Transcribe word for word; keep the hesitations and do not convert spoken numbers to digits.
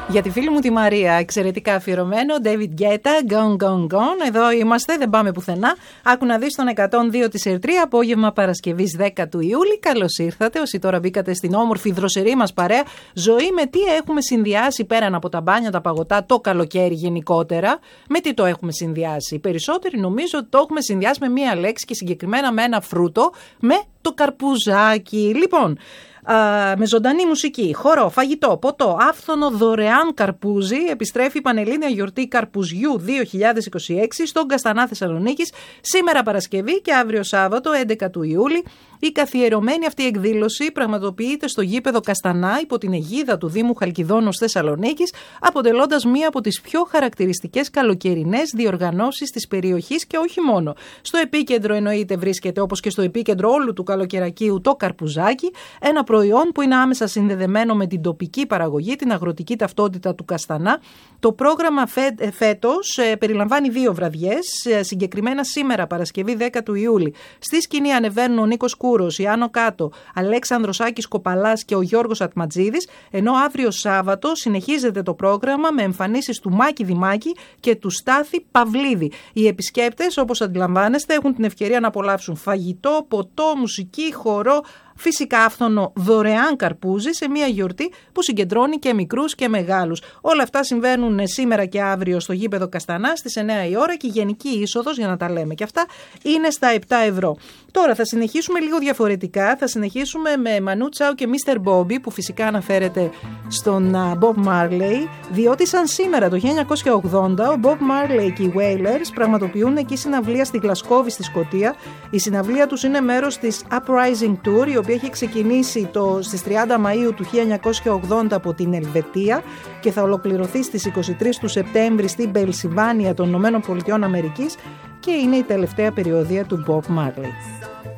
Για τη φίλη μου τη Μαρία, εξαιρετικά αφιερωμένο, David Guetta, Gone Gone Gone. Εδώ είμαστε, δεν πάμε πουθενά. Άκου να δεις τον εκατόν δύο της Ερτρία, απόγευμα Παρασκευής δέκα του Ιούλη. Καλώς ήρθατε, όσοι τώρα μπήκατε στην όμορφη δροσερή μας παρέα. Ζωή με τι έχουμε συνδυάσει πέραν από τα μπάνια, τα παγωτά, το καλοκαίρι γενικότερα. Με τι το έχουμε συνδυάσει? Οι περισσότεροι νομίζω ότι το έχουμε συνδυάσει με μία λέξη και συγκεκριμένα με ένα φρούτο, με το καρπουζάκι. Λοιπόν. Uh, με ζωντανή μουσική, χορό, φαγητό, ποτό, άφθονο δωρεάν καρπούζι. Επιστρέφει η Πανελλήνια Γιορτή Καρπουζιού δύο χιλιάδες είκοσι έξι στον Καστανά Θεσσαλονίκης, σήμερα Παρασκευή και αύριο Σάββατο έντεκα του Ιούλη. Η καθιερωμένη αυτή εκδήλωση πραγματοποιείται στο γήπεδο Καστανά υπό την αιγίδα του Δήμου Χαλκιδόνος Θεσσαλονίκης, αποτελώντας μία από τις πιο χαρακτηριστικές καλοκαιρινές διοργανώσεις της περιοχής και όχι μόνο. Στο επίκεντρο εννοείται βρίσκεται, όπως και στο επίκεντρο όλου του καλοκαιρακίου, το καρπουζάκι, ένα προϊόν που είναι άμεσα συνδεδεμένο με την τοπική παραγωγή, την αγροτική ταυτότητα του Καστανά. Το πρόγραμμα φέ, φέτος ε, περιλαμβάνει δύο βραδιές, ε, συγκεκριμένα σήμερα Παρασκευή δέκα του Ιούλη. Στη σκηνή ανεβαίνουν ο Νίκος Κούρος, η Άνω Κάτω, Αλέξανδρος Άκης Κοπαλάς και ο Γιώργος Ατματζίδης, ενώ αύριο Σάββατο συνεχίζεται το πρόγραμμα με εμφανίσεις του Μάκη Δημάκη και του Στάθη Παυλίδη. Οι επισκέπτες, όπως αντιλαμβάνεστε, έχουν την ευκαιρία να απολαύσουν φαγητό, ποτό, μουσική, χορό, φυσικά άφθονο δωρεάν καρπούζι σε μια γιορτή που συγκεντρώνει και μικρούς και μεγάλους. Όλα αυτά συμβαίνουν σήμερα και αύριο στο γήπεδο Καστανά στις εννιά η ώρα και η γενική είσοδος, για να τα λέμε και αυτά, είναι στα επτά ευρώ. Τώρα θα συνεχίσουμε λίγο διαφορετικά. Θα συνεχίσουμε με Μανού Τσάου και μίστερ Bobby, που φυσικά αναφέρεται στον Bob Marley, διότι σαν σήμερα το χίλια εννιακόσια ογδόντα ο Bob Marley και οι Wailers πραγματοποιούν εκεί συναυλία στη Γλασκόβη στη Σκωτία. Η συναυλία τους είναι μέρος της Uprising Tour, η οποία έχει ξεκινήσει το, στις τριάντα Μαΐου του χίλια εννιακόσια ογδόντα από την Ελβετία και θα ολοκληρωθεί στις είκοσι τρεις του Σεπτέμβρη στην Πενσιλβάνια των Ηνωμένων Πολιτειών Αμερικής και είναι η τελευταία περιοδία του Bob Marley.